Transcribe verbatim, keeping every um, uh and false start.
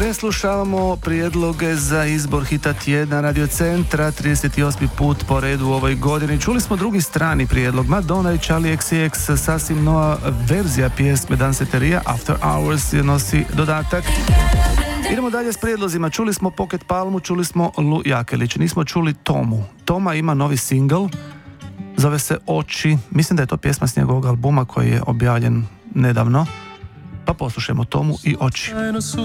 Preslušavamo prijedloge za izbor hita tjedna Radio Centra, trideset osmi put po redu u ovoj godini. Čuli smo drugi strani prijedlog, Madonna i Charli X C X, sasvim nova verzija pjesme Danceteria, After Hours je nosi dodatak. Idemo dalje s prijedlozima. Čuli smo Pocket Palmu, čuli smo Lu Jakelić, nismo čuli Tomu. Toma ima novi singl, zove se Oči, mislim da je to pjesma s njegovog albuma koji je objavljen nedavno. Pa poslušajmo Tomu i Oči.